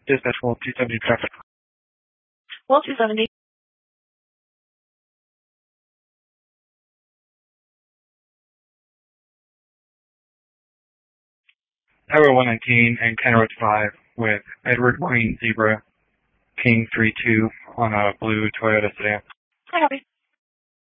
Dispatch 270 traffic. 270. Tower 119 and Kenworth 5 with Edward Queen Zebra King 32 on a blue Toyota sedan. Hi, Harvey.